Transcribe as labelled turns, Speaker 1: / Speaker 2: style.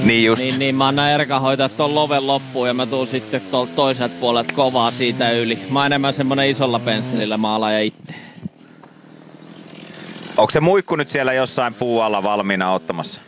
Speaker 1: Niin just.
Speaker 2: Niin mä annan Erkan hoitaa ton loven loppuun ja mä tuun sitten toiselta puolelta kovaa siitä yli. Mä oon enemmän semmonen isolla pensselillä maalaaja itse.
Speaker 1: Onko se muikku nyt siellä jossain puualla valmiina ottamassa?